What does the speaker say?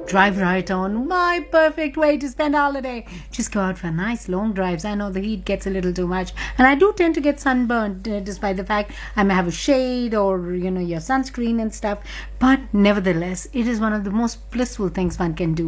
drive right on. My perfect way to spend a holiday. Just go out for nice long drives. I know the heat gets a little too much, and I do tend to get sunburned, despite the fact I may have a shade or your sunscreen and stuff. But nevertheless, it is one of the most blissful things one can do.